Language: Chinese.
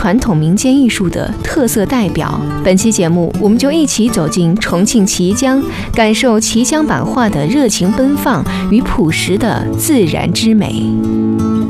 传统民间艺术的特色代表。本期节目，我们就一起走进重庆綦江，感受綦江版画的热情奔放与朴实的自然之美。